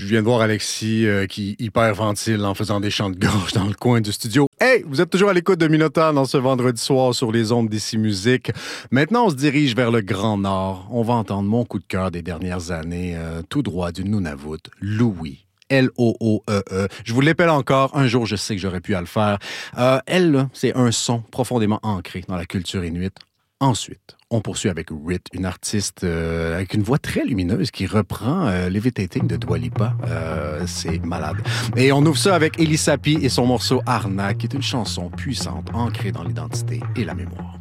viens de voir Alexis qui hyperventile en faisant des chants de gorge dans le coin du studio. Hey, vous êtes toujours à l'écoute de Minotaur dans ce vendredi soir sur les ondes d'Ici Musique. Maintenant, on se dirige vers le Grand Nord. On va entendre mon coup de cœur des dernières années, tout droit du Nunavut, Louie. L-O-O-E-E. Je vous l'appelle encore. Un jour, je sais que j'aurais pu le faire. Elle, là, c'est un son profondément ancré dans la culture inuite. Ensuite, on poursuit avec Rit, une artiste avec une voix très lumineuse qui reprend Levitating de Dua Lipa. C'est malade. Et on ouvre ça avec Elisapi et son morceau Arnak, qui est une chanson puissante, ancrée dans l'identité et la mémoire.